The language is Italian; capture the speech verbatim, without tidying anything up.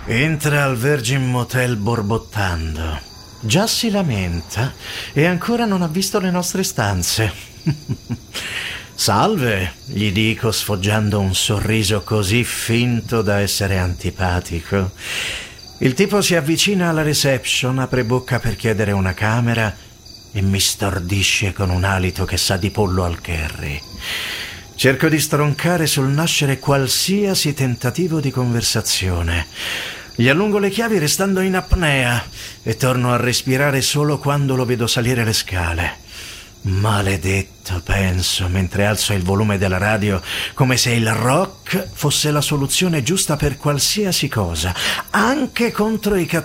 Entra al Virgin Motel borbottando. Già si lamenta e ancora non ha visto le nostre stanze. Salve, gli dico sfoggiando un sorriso così finto da essere antipatico. Il tipo si avvicina alla reception, apre bocca per chiedere una camera e mi stordisce con un alito che sa di pollo al curry. Cerco di stroncare sul nascere qualsiasi tentativo di conversazione. Gli allungo le chiavi restando in apnea e torno a respirare solo quando lo vedo salire le scale. Maledetto, penso, mentre alzo il volume della radio, come se il rock fosse la soluzione giusta per qualsiasi cosa, anche contro i cattivi